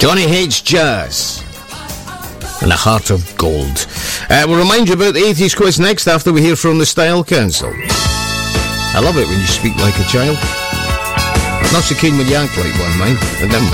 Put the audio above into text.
Johnny hates jazz and a heart of gold. We'll remind you about the 80s quiz next after we hear from the Style Council. I love it when you speak like a child. Not so keen when you act like one, mind.